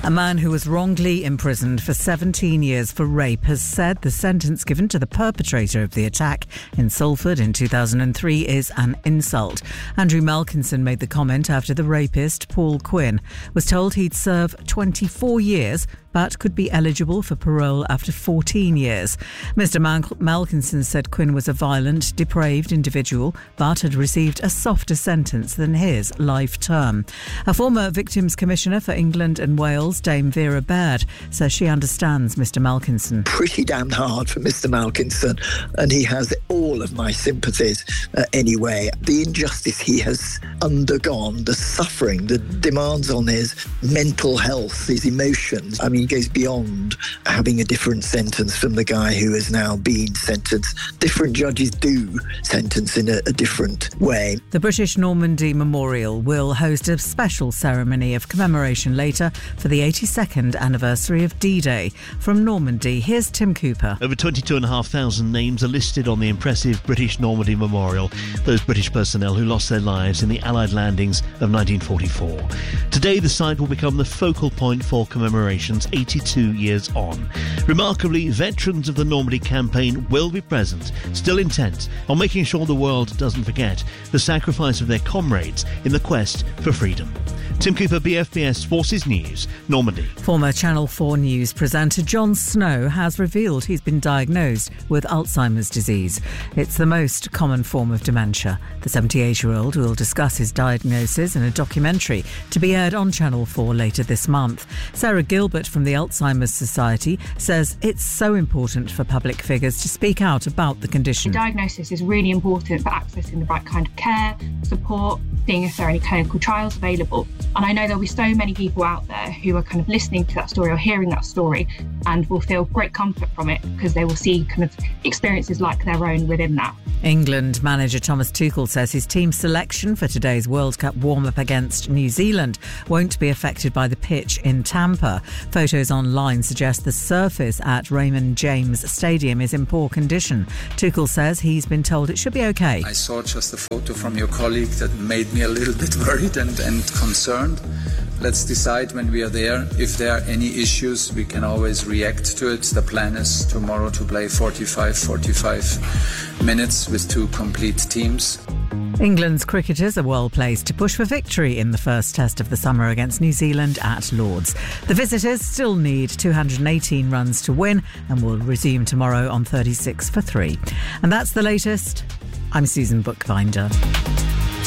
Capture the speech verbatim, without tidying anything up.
A man who was wrongly imprisoned for seventeen years for rape has said the sentence given to the perpetrator of the attack in Salford in two thousand three is an insult. Andrew Malkinson made the comment after the rapist, Paul Quinn, was told he'd serve twenty-four years but could be eligible for parole after fourteen years. Mister Mal- Malkinson said Quinn was a violent, depraved individual but had received a softer sentence than his life term. A former Victims Commissioner for England and Wales, Dame Vera Baird, says she understands Mister Malkinson. Pretty damn hard for Mister Malkinson, and he has all of my sympathies uh, anyway. The injustice he has undergone, the suffering, the demands on his mental health, his emotions. I mean, he goes beyond having a different sentence from the guy who has now been sentenced. Different judges do sentence in a, a different way. The British Normandy Memorial will host a special ceremony of commemoration later for the eighty-second anniversary of D-Day. From Normandy, here's Tim Cooper. Over twenty-two thousand five hundred names are listed on the impressive British Normandy Memorial, those British personnel who lost their lives in the Allied landings of nineteen forty-four. Today, the site will become the focal point for commemorations eighty-two years on. Remarkably, veterans of the Normandy campaign will be present, still intent on making sure the world doesn't forget the sacrifice of their comrades in the quest for freedom. Tim Cooper, B F B S Forces News, Normandy. Former Channel four News presenter Jon Snow has revealed he's been diagnosed with Alzheimer's disease. It's the most common form of dementia. The seventy-eight-year-old will discuss his diagnosis in a documentary to be aired on Channel four later this month. Sarah Gilbert from the Alzheimer's Society says it's so important for public figures to speak out about the condition. The diagnosis is really important for accessing the right kind of care, support, seeing if there are any clinical trials available. And I know there'll be so many people out there who are kind of listening to that story or hearing that story and will feel great comfort from it because they will see kind of experiences like their own within that. England manager Thomas Tuchel says his team's selection for today's World Cup warm-up against New Zealand won't be affected by the pitch in Tampa. Photos online suggest the surface at Raymond James Stadium is in poor condition. Tuchel says he's been told it should be okay. I saw just a photo from your colleague that made me a little bit worried and, and concerned. Let's decide when we are there. If there are any issues, we can always react to it. The plan is tomorrow to play forty-five, forty-five minutes with two complete teams. England's cricketers are well placed to push for victory in the first test of the summer against New Zealand at Lord's. The visitors still need two hundred eighteen runs to win and will resume tomorrow on thirty-six for three. And that's the latest. I'm Susan Bookbinder.